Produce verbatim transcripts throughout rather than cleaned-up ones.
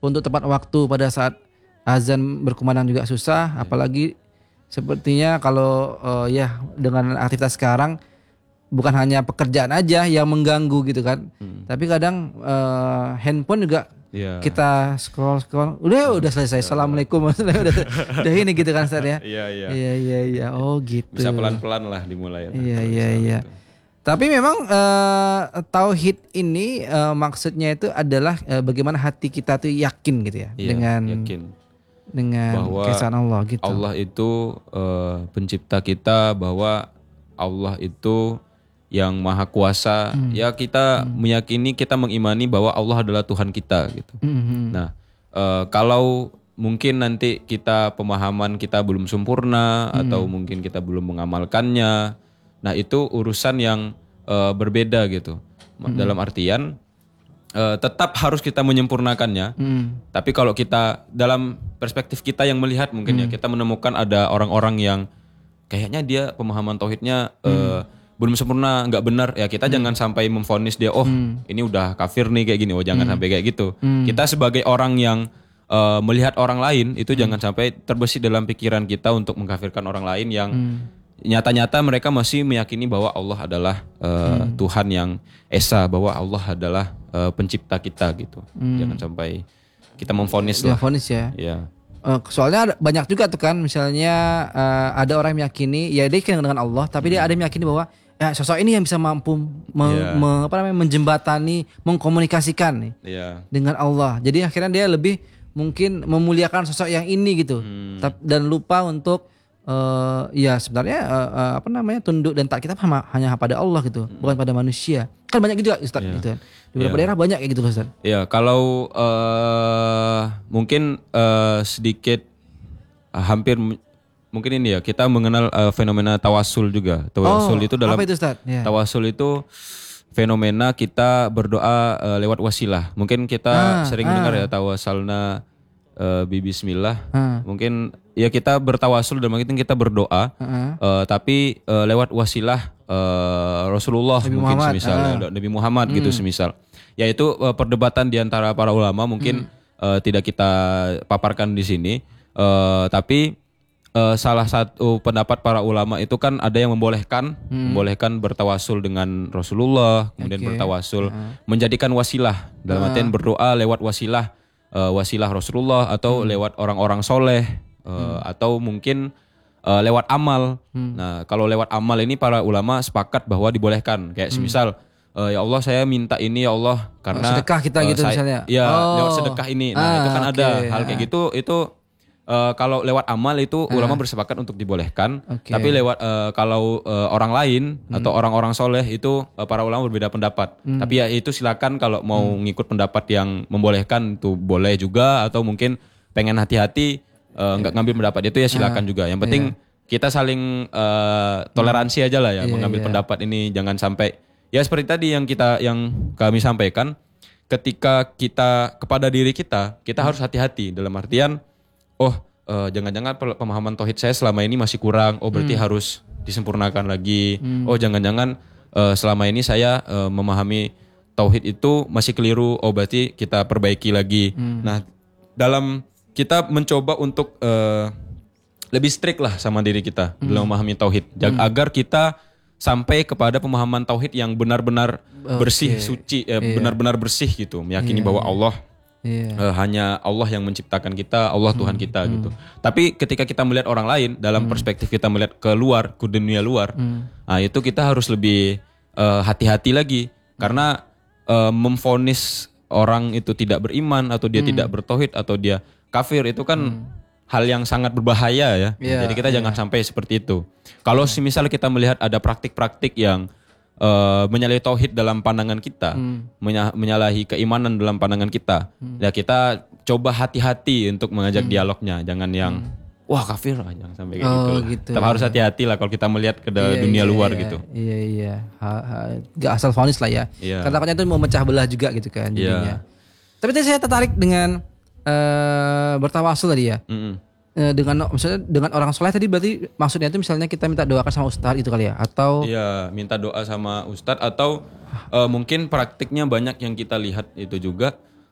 untuk tepat waktu pada saat azan berkumandang juga susah, apalagi sepertinya kalau uh, ya dengan aktivitas sekarang bukan hanya pekerjaan aja yang mengganggu gitu kan, hmm. tapi kadang uh, handphone juga yeah. kita scroll scroll, udah udah selesai, assalamualaikum, udah udah ini gitu kan Ustaz ya. Iya iya. Iya iya iya. Oh gitu. Bisa pelan-pelan lah dimulai. Iya iya iya. Tapi memang uh, tauhid ini uh, maksudnya itu adalah uh, bagaimana hati kita tuh yakin gitu ya, iya, dengan yakin. dengan bahwa keesaan Allah gitu. Allah itu uh, pencipta kita, bahwa Allah itu yang maha kuasa. Hmm. Ya kita hmm. meyakini, kita mengimani bahwa Allah adalah Tuhan kita gitu. Hmm. Nah, uh, kalau mungkin nanti kita pemahaman kita belum sempurna hmm. atau mungkin kita belum mengamalkannya, nah itu urusan yang uh, berbeda gitu. Hmm. Dalam artian uh, tetap harus kita menyempurnakannya. Hmm. Tapi kalau kita dalam perspektif kita yang melihat mungkin hmm. ya kita menemukan ada orang-orang yang kayaknya dia pemahaman tauhidnya hmm. uh, belum sempurna, nggak benar, ya kita hmm. jangan sampai memvonis dia, oh hmm. ini udah kafir nih kayak gini, oh jangan hmm. sampai kayak gitu. Hmm. Kita sebagai orang yang uh, melihat orang lain itu hmm. jangan sampai terbesit dalam pikiran kita untuk mengkafirkan orang lain yang hmm. nyata-nyata mereka masih meyakini bahwa Allah adalah uh, hmm. Tuhan yang esa, bahwa Allah adalah uh, pencipta kita gitu. Hmm. Jangan sampai kita memvonis lah. Memvonis ya. Ya. Uh, soalnya ada, banyak juga tuh kan, misalnya uh, ada orang yang meyakini ya dia kenal dengan Allah, tapi hmm. dia ada yang meyakini bahwa ya sosok ini yang bisa mampu me, yeah. me, apa namanya menjembatani, mengkomunikasikan nih yeah. dengan Allah. Jadi akhirnya dia lebih mungkin memuliakan sosok yang ini gitu, hmm. dan lupa untuk uh, ya sebenarnya uh, uh, apa namanya tunduk dan taat kita hanya pada Allah gitu, hmm. bukan pada manusia. Kan banyak juga Ustaz yeah. gitu kan. Di beberapa yeah. daerah banyak kayak gitu Ustaz. Ya yeah, kalau uh, mungkin uh, sedikit uh, hampir mungkin ini ya, kita mengenal uh, fenomena tawasul juga. Tawasul oh, itu dalam apa itu, Ustaz? Yeah. Tawasul itu fenomena kita berdoa uh, lewat wasilah. Mungkin kita ah, sering ah. mendengar ya tawasalna uh, bi bismillah. Ah. Mungkin ya kita bertawasul dalam arti kita berdoa, ah. uh, tapi uh, lewat wasilah uh, Rasulullah Nabi mungkin Muhammad. semisal ah. Nabi Muhammad hmm. gitu semisal. Yaitu uh, perdebatan di antara para ulama mungkin hmm. uh, tidak kita paparkan di sini, uh, tapi Uh, salah satu pendapat para ulama itu kan ada yang membolehkan hmm. membolehkan bertawasul dengan Rasulullah, kemudian okay. bertawasul uh. menjadikan wasilah dalam uh. artian berdoa lewat wasilah uh, wasilah Rasulullah atau hmm. lewat orang-orang soleh uh, hmm. atau mungkin uh, lewat amal. Hmm. Nah kalau lewat amal ini para ulama sepakat bahwa dibolehkan. Kayak hmm. semisal uh, ya Allah saya minta ini ya Allah karena oh, sedekah kita uh, gitu saya, misalnya. Ya oh. lewat sedekah ini. Nah ah, itu kan okay. ada hal kayak gitu itu. Uh, kalau lewat amal itu ulama uh. bersepakat untuk dibolehkan, okay. tapi lewat uh, kalau uh, orang lain hmm. atau orang-orang soleh itu uh, para ulama berbeda pendapat. Hmm. Tapi ya itu silakan kalau mau hmm. ngikut pendapat yang membolehkan itu boleh juga, atau mungkin pengen hati-hati uh, nggak ngambil pendapat itu ya silakan uh. juga. Yang penting yeah. kita saling uh, toleransi aja lah ya, yeah, mengambil yeah. pendapat ini jangan sampai ya seperti tadi yang kita yang kami sampaikan, ketika kita kepada diri kita kita hmm. harus hati-hati dalam artian oh uh, jangan-jangan pemahaman tauhid saya selama ini masih kurang, oh berarti hmm. harus disempurnakan lagi. Hmm. Oh jangan-jangan uh, selama ini saya uh, memahami tauhid itu masih keliru, oh berarti kita perbaiki lagi. Hmm. Nah dalam kita mencoba untuk uh, lebih strict lah sama diri kita hmm. dalam memahami tauhid, hmm. agar kita sampai kepada pemahaman tauhid yang benar-benar okay. bersih, suci, eh, yeah. benar-benar bersih gitu, meyakini yeah. bahwa Allah Yeah. Uh, hanya Allah yang menciptakan kita, Allah hmm. Tuhan kita hmm. gitu. Tapi ketika kita melihat orang lain dalam hmm. perspektif kita melihat ke luar, ke dunia luar, hmm. nah itu kita harus lebih uh, hati-hati lagi karena uh, memvonis orang itu tidak beriman atau dia hmm. tidak bertauhid atau dia kafir itu kan hmm. hal yang sangat berbahaya ya. Yeah, Jadi kita yeah. jangan sampai seperti itu. Kalau yeah. misalnya kita melihat ada praktik-praktik yang Uh, menyalahi tauhid dalam pandangan kita, hmm. menya- menyalahi keimanan dalam pandangan kita, hmm. ya kita coba hati-hati untuk mengajak hmm. dialognya, jangan yang hmm. wah kafir lah, jangan sampai kayak oh, gitu. gitu. Tapi harus hati-hati lah kalau kita melihat ke iya, dunia iya, luar iya, gitu. Iya iya, ha, ha, gak asal vonis lah ya. Iya. Karena takutnya itu mau memecah belah juga gitu kan jadinya. Iya. Tapi tadi saya tertarik dengan uh, bertawasul tadi ya. Mm-mm. Dengan misalnya dengan orang soleh tadi berarti maksudnya itu misalnya kita minta doakan sama ustadz itu kali ya, atau iya minta doa sama ustadz, atau uh, mungkin praktiknya banyak yang kita lihat itu juga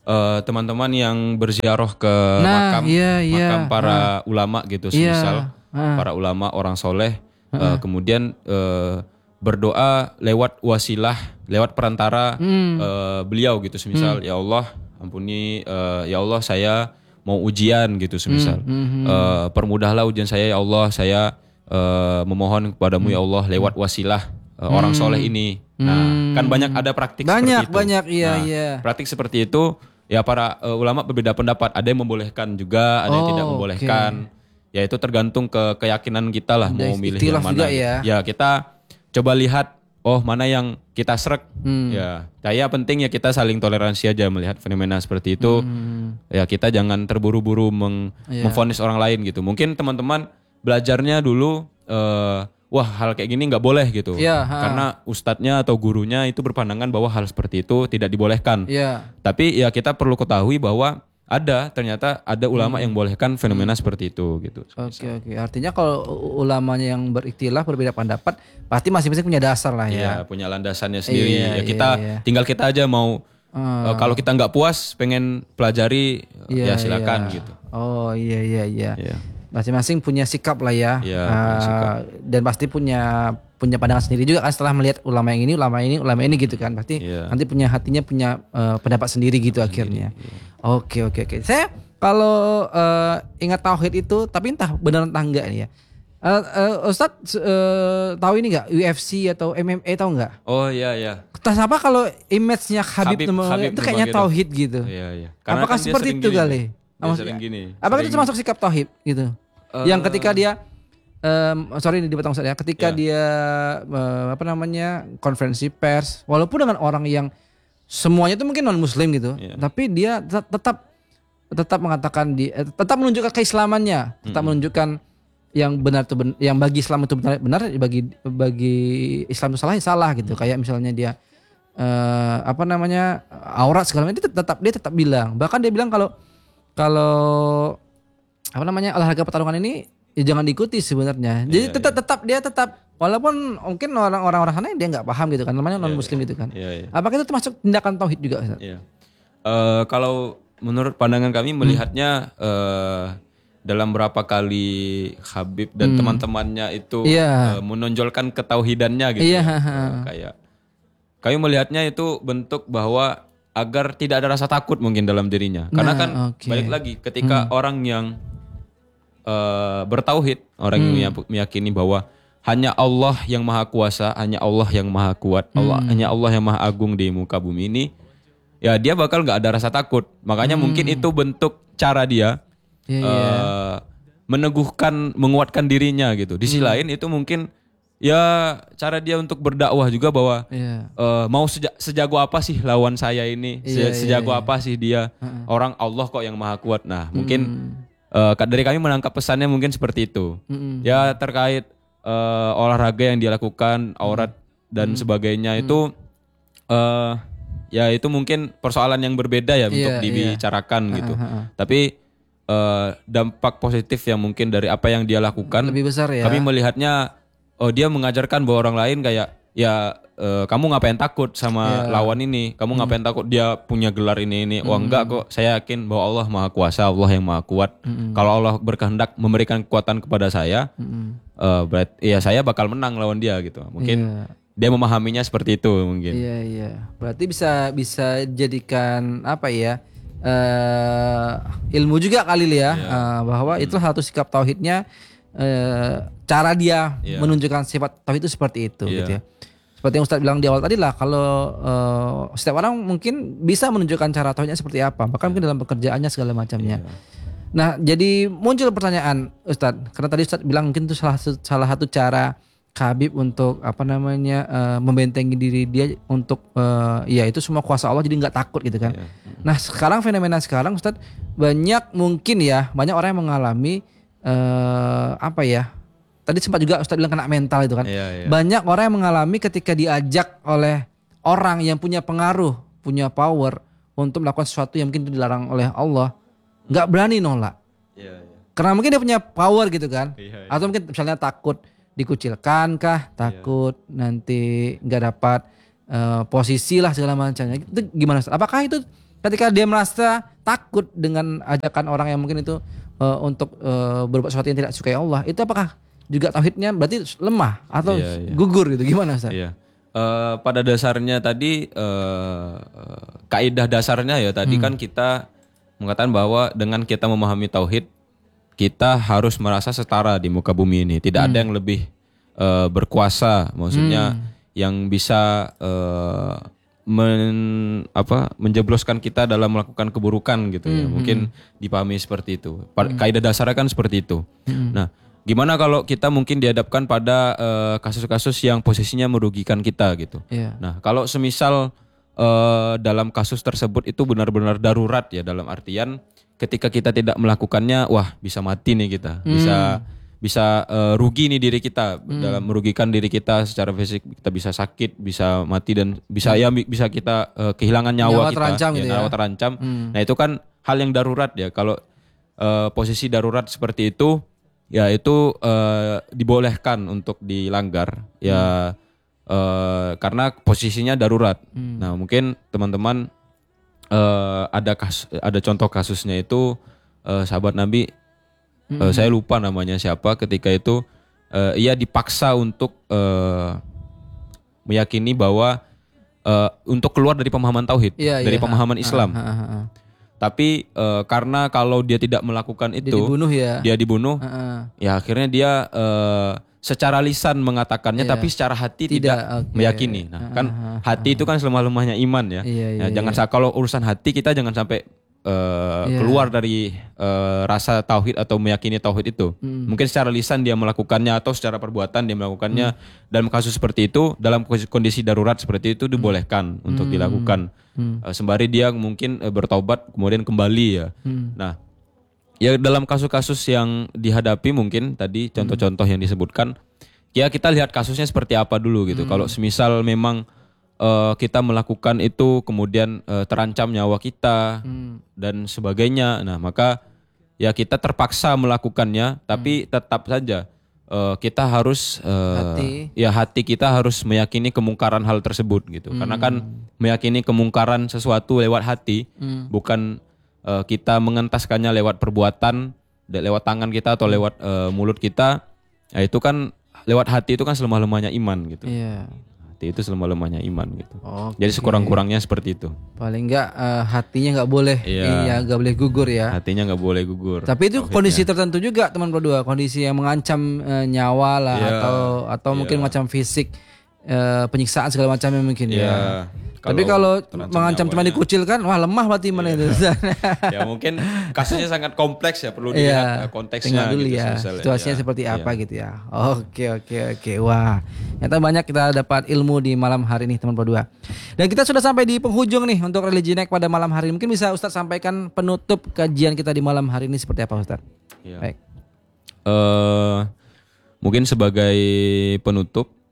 uh, teman-teman yang berziarah ke Nah, makam iya, iya. makam para ulama gitu, Iya. semisal Ah. para ulama orang soleh, uh, kemudian uh, berdoa lewat wasilah, lewat perantara Hmm. uh, beliau gitu, semisal ya Allah ampuni, uh, ya Allah saya mau ujian gitu, semisal Hmm. uh, permudahlah ujian saya ya Allah, saya uh, memohon kepadamu ya Allah lewat wasilah uh, orang soleh ini. Nah, kan banyak ada praktik Banyak, seperti itu. banyak, iya, Nah, iya. praktik seperti itu ya para uh, ulama berbeda pendapat. Ada yang membolehkan juga, ada yang Oh, tidak oke. membolehkan. Ya itu tergantung ke keyakinan kita lah Ada mau milih ikhtilaf yang mana. juga gitu. ya. Ya kita coba lihat oh mana yang kita srek. Hmm. Ya, saya penting ya kita saling toleransi aja melihat fenomena seperti itu. Hmm. Ya kita jangan terburu-buru meng Iya. memvonis orang lain gitu. Mungkin teman-teman belajarnya dulu eh, wah hal kayak gini nggak boleh gitu. Iya, ha. Karena ustadznya atau gurunya itu berpandangan bahwa hal seperti itu tidak dibolehkan. Iya. Tapi ya kita perlu ketahui bahwa ada ternyata ada ulama yang bolehkan fenomena seperti itu gitu. Oke, oke. Artinya kalau u- ulamanya yang berikhtilaf berbeda pendapat, pasti masing-masing punya dasar lah Ya ya. punya landasannya sendiri. Iya, ya kita iya, iya. tinggal kita aja mau Ah. eh, kalau kita nggak puas pengen pelajari Iya, ya silakan iya. gitu. Oh iya iya iya. Iya. Masing-masing punya sikap lah ya. Iya, Ah, punya sikap. Dan pasti punya punya pandangan sendiri juga kan setelah melihat ulama yang ini, ulama ini, ulama ini gitu kan. Pasti Iya. nanti punya hatinya punya eh, pendapat sendiri gitu akhirnya. Oke oke oke. Saya kalau eh, ingat tauhid itu, tapi entah benar entah enggak nih ya. Eh, eh, Ustadz eh, tahu ini nggak U F C atau M M A tahu nggak? Oh iya iya. Entah apa kalau image-nya Habib, Habib- Nurmagomedov Habib itu kayaknya Nurmagomedov. tauhid gitu. Iya iya. Apakah kan dia seperti sering itu gini kali? nih. Dia Maksudnya, sering gini. apakah itu sering- termasuk sikap tauhid gitu? Eh, Yang ketika dia em, sorry ini dipotong Ustaz ya, ketika Ya. dia eh, apa namanya konferensi pers, walaupun dengan orang yang semuanya itu mungkin non muslim gitu, Ya. tapi dia tet- tetap tetap mengatakan di eh, tetap menunjukkan keislamannya, tetap menunjukkan yang benar itu ben- yang bagi Islam itu benar benar, bagi bagi Islam itu salah ya salah gitu. Kayak misalnya dia eh, apa namanya aurat segala macam itu tetap dia tetap bilang, bahkan dia bilang kalau kalau apa namanya olahraga pertarungan ini ya jangan diikuti sebenarnya. Jadi Iya, tetap tetap dia tetap walaupun mungkin orang-orang orang sana dia nggak paham gitu kan, namanya non muslim gitu kan. Iya iya. Apakah itu termasuk tindakan tauhid juga Ustaz? Iya. Eh, kalau menurut pandangan kami melihatnya eh, dalam berapa kali Habib dan teman-temannya itu Iya. eh, menonjolkan ketauhidannya gitu. Iya, ya. ha-ha. Eh, kayak kami melihatnya itu bentuk bahwa agar tidak ada rasa takut mungkin dalam dirinya. Karena Nah, kan oke. balik lagi ketika orang yang eh, bertauhid, orang yang meyak- meyakini bahwa hanya Allah yang maha kuasa, hanya Allah yang maha kuat, Allah hanya Allah yang maha agung di muka bumi ini, ya dia bakal nggak ada rasa takut. Makanya mungkin itu bentuk cara dia Iya, iya. eh, meneguhkan, menguatkan dirinya gitu. Di sisi lain itu mungkin ya cara dia untuk berdakwah juga bahwa Iya. eh, mau seja- sejago apa sih lawan saya ini, Se- Iya, iya, sejago iya. apa sih dia, orang Allah kok yang maha kuat. Nah mungkin Hmm. eh, dari kami menangkap pesannya mungkin seperti itu. Mm-mm. Ya terkait eh, olahraga yang dia lakukan, aurat dan sebagainya itu eh ya itu mungkin persoalan yang berbeda ya untuk Iya, dibicarakan gitu. Ha, ha, ha. Tapi eh, dampak positif yang mungkin dari apa yang dia lakukan, Lebih besar ya. kami melihatnya oh dia mengajarkan bahwa orang lain kayak ya eh, kamu ngapain takut sama Iya. lawan ini, kamu ngapain takut dia punya gelar ini ini. Wah enggak kok, saya yakin bahwa Allah maha kuasa, Allah yang maha kuat. Kalau Allah berkehendak memberikan kekuatan kepada saya, Mm-mm. eh berarti ya saya bakal menang lawan dia gitu. Mungkin Iya. dia memahaminya seperti itu mungkin. Iya iya. Berarti bisa bisa jadikan apa ya? eh ilmu juga kali ya, eh, bahwa itu satu sikap tauhidnya, eh cara dia Iya. menunjukkan sifat tauhid itu seperti itu Iya. gitu ya. Seperti yang Ustadz bilang di awal tadi lah, kalau eh, setiap orang mungkin bisa menunjukkan cara tauhidnya seperti apa, bahkan mungkin dalam pekerjaannya segala macamnya. Iya. Nah, jadi muncul pertanyaan Ustadz, karena tadi Ustadz bilang mungkin itu salah satu, salah satu cara Habib untuk apa namanya eh, membentengi diri dia untuk eh, ya itu semua kuasa Allah jadi nggak takut gitu kan. Iya. Nah, sekarang fenomena sekarang Ustadz banyak mungkin ya banyak orang yang mengalami eh, apa ya? Tadi sempat juga Ustadz bilang kena mental itu kan. Iya, iya. Banyak orang yang mengalami ketika diajak oleh orang yang punya pengaruh, punya power untuk melakukan sesuatu yang mungkin itu dilarang oleh Allah, nggak berani nolak. Iya, iya. Karena mungkin dia punya power gitu kan. Iya, iya. Atau mungkin misalnya takut dikucilkan kah, takut nanti nggak dapat eh, posisi lah segala macamnya. Itu gimana Ustaz? Apakah itu ketika dia merasa takut dengan ajakan orang yang mungkin itu uh, untuk uh, berbuat sesuatu yang tidak disukai Allah, itu apakah juga tauhidnya berarti lemah atau iya, iya. gugur gitu? Gimana Ustaz? Iya. Uh, pada dasarnya tadi uh, kaidah dasarnya ya tadi hmm. kan kita mengatakan bahwa dengan kita memahami tauhid, kita harus merasa setara di muka bumi ini. Tidak hmm. ada yang lebih uh, berkuasa, maksudnya hmm. yang bisa uh, men, apa, menjebloskan kita dalam melakukan keburukan gitu hmm. ya. Mungkin dipahami seperti itu. Hmm. Kaidah dasarnya kan seperti itu. Hmm. Nah, gimana kalau kita mungkin dihadapkan pada uh, kasus-kasus yang posisinya merugikan kita gitu. Yeah. Nah, kalau semisal uh, dalam kasus tersebut itu benar-benar darurat ya, dalam artian ketika kita tidak melakukannya, wah bisa mati nih kita, hmm. bisa bisa uh, rugi nih diri kita, hmm. dalam merugikan diri kita secara fisik, kita bisa sakit, bisa mati dan bisa hmm. ya bisa kita uh, kehilangan nyawa, nyawa kita, terancam ya, gitu nyawa ya. terancam. Hmm. Nah itu kan hal yang darurat ya. Kalau uh, posisi darurat seperti itu, ya itu uh, dibolehkan untuk dilanggar, hmm. ya uh, karena posisinya darurat. Hmm. Nah mungkin teman-teman Uh, ada kas, ada contoh kasusnya itu uh, sahabat Nabi, mm-hmm. uh, saya lupa namanya siapa, ketika itu uh, ia dipaksa untuk uh, meyakini bahwa uh, untuk keluar dari pemahaman tauhid, yeah, dari yeah. pemahaman Islam. Ha, ha, ha, ha. Tapi uh, karena kalau dia tidak melakukan itu, dia dibunuh ya, dia dibunuh, ha, ha. ya akhirnya dia uh, secara lisan mengatakannya, iya. tapi secara hati tidak, tidak okay. meyakini. Nah, kan hati itu kan selemah-lemahnya iman ya. Iya, iya, ya jangan iya. kalau urusan hati kita jangan sampai uh, iya. keluar dari uh, rasa tauhid atau meyakini tauhid itu. Hmm. Mungkin secara lisan dia melakukannya atau secara perbuatan dia melakukannya. Hmm. Dalam kasus seperti itu, dalam kondisi darurat seperti itu dibolehkan hmm. untuk hmm. dilakukan. Hmm. Uh, sembari dia mungkin uh, bertaubat kemudian kembali ya. Hmm. Nah, ya dalam kasus-kasus yang dihadapi mungkin tadi contoh-contoh yang disebutkan, ya kita lihat kasusnya seperti apa dulu gitu. Hmm. Kalau semisal memang uh, kita melakukan itu kemudian uh, terancam nyawa kita hmm. dan sebagainya, nah maka ya kita terpaksa melakukannya, tapi hmm. tetap saja uh, kita harus uh, hati. ya hati kita harus meyakini kemungkaran hal tersebut gitu. Hmm. Karena kan meyakini kemungkaran sesuatu lewat hati, hmm. bukan Uh, kita mengentaskannya lewat perbuatan, lewat tangan kita atau lewat uh, mulut kita. Nah, itu kan lewat hati itu kan selemah-lemahnya iman gitu. Iya. Hati itu selemah-lemahnya iman gitu. Okay. Jadi sekurang-kurangnya seperti itu. Paling enggak uh, hatinya enggak boleh, iya, enggak boleh gugur ya. Hatinya enggak boleh gugur. Tapi itu Tauhidnya. Kondisi tertentu juga teman berdua, kondisi yang mengancam uh, nyawa lah, yeah. atau atau yeah. mungkin macam fisik, uh, penyiksaan segala macamnya mungkin yeah. ya. Kalau tapi kalau mengancam cuma dikucilkan, wah lemah berarti mana itu. Ya mungkin kasusnya sangat kompleks ya, perlu dilihat yeah, konteksnya dulu gitu, ya, situasinya ya. Seperti apa yeah. gitu ya. Oke oke oke, wah ternyata banyak kita dapat ilmu di malam hari ini teman berdua. Dan kita sudah sampai di penghujung nih untuk Religi Naik pada malam hari ini. Mungkin bisa Ustadz sampaikan penutup kajian kita di malam hari ini seperti apa Ustadz? Yeah. Baik. Uh, mungkin sebagai penutup,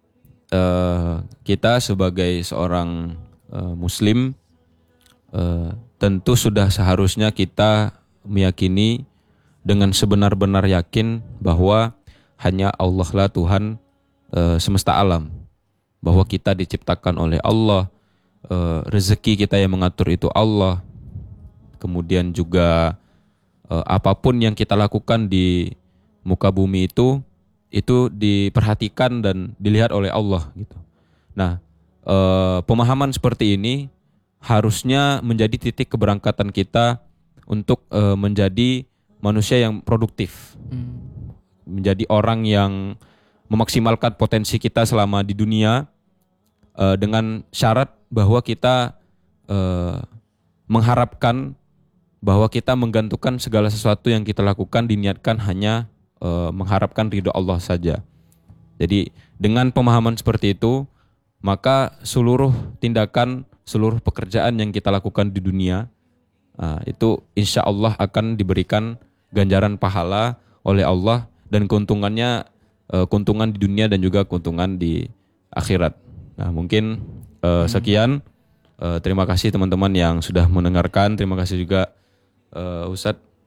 Uh, kita sebagai seorang uh, muslim uh, tentu sudah seharusnya kita meyakini dengan sebenar-benar yakin bahwa hanya Allah lah Tuhan uh, semesta alam, bahwa kita diciptakan oleh Allah, uh, rezeki kita yang mengatur itu Allah, kemudian juga uh, apapun yang kita lakukan di muka bumi itu itu diperhatikan dan dilihat oleh Allah gitu. Nah, eh, pemahaman seperti ini harusnya menjadi titik keberangkatan kita untuk eh, menjadi manusia yang produktif, hmm. menjadi orang yang memaksimalkan potensi kita selama di dunia, eh, dengan syarat bahwa kita eh, mengharapkan bahwa kita menggantungkan segala sesuatu yang kita lakukan diniatkan hanya Uh, mengharapkan ridho Allah saja. Jadi dengan pemahaman seperti itu, maka seluruh tindakan, seluruh pekerjaan yang kita lakukan di dunia uh, itu insya Allah akan diberikan ganjaran pahala oleh Allah dan keuntungannya uh, keuntungan di dunia dan juga keuntungan di akhirat. Nah mungkin uh, sekian. Uh, terima kasih teman-teman yang sudah mendengarkan. Terima kasih juga uh, Ustadz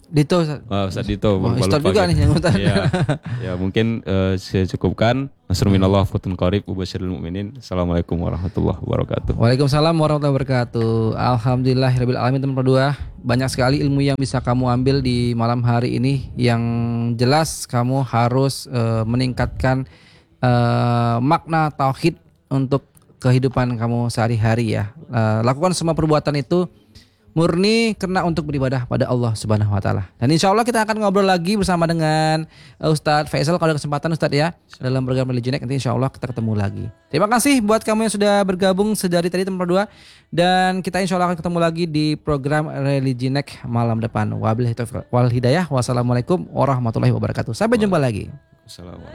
Dito Ustaz. Uh, Ustaz Dito. Wah, Ustaz juga nih yang Ustaz. Ya, ya mungkin uh, saya cukupkan. Nasrullah fatun qarib mubashiril mukminin. Assalamualaikum warahmatullahi wabarakatuh. Waalaikumsalam warahmatullahi wabarakatuh. Alhamdulillahirabbil alamin teman berdua. Banyak sekali ilmu yang bisa kamu ambil di malam hari ini. Yang jelas kamu harus uh, meningkatkan uh, makna tauhid untuk kehidupan kamu sehari-hari ya. Uh, lakukan semua perbuatan itu murni karena untuk beribadah pada Allah Subhanahu wa taala. Dan insya Allah kita akan ngobrol lagi bersama dengan Ustadz Faisal kalau ada kesempatan Ustadz ya dalam program Religinek, nanti insya Allah kita ketemu lagi. Terima kasih buat kamu yang sudah bergabung sedari tadi teman berdua, dan kita insya Allah akan ketemu lagi di program Religinek malam depan. Wabillahi taufiq wal hidayah. Wassalamualaikum warahmatullahi wabarakatuh. Sampai jumpa lagi. Assalamualaikum.